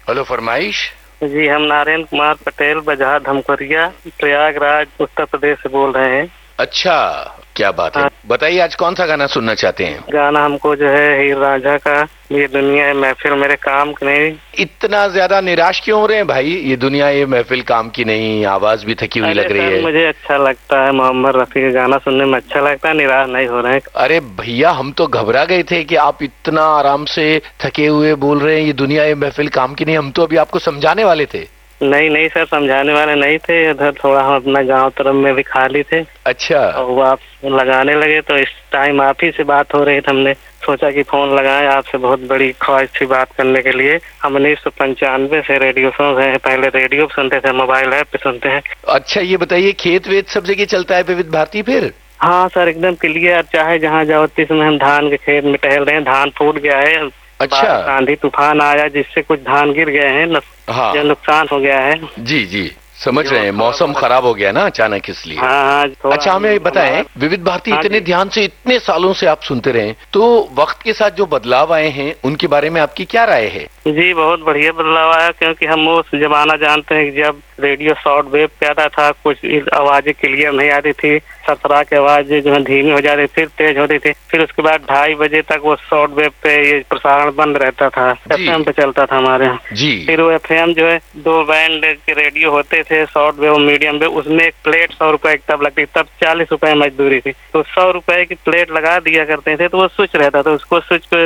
Hello, फरमाइश। जी, हम नारायण कुमार पटेल बजहा धमकोरिया प्रयागराज उत्तर प्रदेश से बोल रहे हैं। अच्छा, क्या बात है। हाँ, बताइए आज कौन सा गाना सुनना चाहते हैं। गाना हमको जो है हीर रांझा का ये दुनिया है महफिल मेरे काम की नहीं। इतना ज्यादा निराश क्यों हो रहे हैं भाई? ये दुनिया ये महफिल काम की नहीं, आवाज भी थकी हुई लग रही सर, है। मुझे अच्छा लगता है, मोहम्मद रफी का गाना सुनने में अच्छा लगता है, निराश नहीं हो रहे हैं। अरे भैया, हम तो घबरा गए थे कि आप इतना आराम से थके हुए बोल रहे हैं ये दुनिया ये महफिल काम की नहीं। हम तो अभी आपको समझाने वाले थे। नहीं नहीं सर, समझाने वाले नहीं थे। उधर थोड़ा हम अपना गांव तरफ में भी खाली थे अच्छा। और वो आप लगाने लगे तो इस टाइम आप ही से बात हो रही थी। हमने सोचा कि फोन लगाएं, आपसे बहुत बड़ी ख्वाहिश थी बात करने के लिए। हम 1995 से रेडियो सुन रहे हैं। पहले रेडियो सुनते थे, मोबाइल ऐप पे सुनते हैं। अच्छा, ये बताइए खेत वेत सब जगह चलता है विविध भारती फिर? हाँ सर, एकदम क्लियर। चाहे जहाँ जाओ, इस समय हम धान के खेत में टहल रहे हैं। धान फूट गया है। अच्छा। आंधी तूफान आया जिससे कुछ धान गिर गए हैं, हाँ जो नुकसान हो गया है। जी जी, समझ रहे हैं। मौसम खराब हो गया ना अचानक, इसलिए। हाँ हाँ। अच्छा, हमें ये बताएं, विविध भारती हाँ इतने जी। ध्यान से इतने सालों से आप सुनते रहे, तो वक्त के साथ जो बदलाव आए हैं उनके बारे में आपकी क्या राय है? जी, बहुत बढ़िया बदलाव आया, क्योंकि हम उस जमाना जानते हैं कि जब रेडियो शॉर्ट वेव पे आता था, कुछ आवाजें क्लियर नहीं आती थी। ससरा की आवाज जो है धीमी हो जाती, फिर तेज होती थी। फिर उसके बाद 2:30 बजे तक वो शॉर्ट वेव पे ये प्रसारण बंद रहता था। एफएम पे चलता था हमारे यहाँ जी। फिर वो एफएम जो है 2 बैंड के रेडियो होते थे, शॉर्ट वेव मीडियम वेव। उसमें एक प्लेट 100 रुपए की तब लगती, तब 40 रुपए मजदूरी थी। तो 100 रुपए की प्लेट लगा दिया करते थे, तो वो स्विच रहता था, उसको स्विच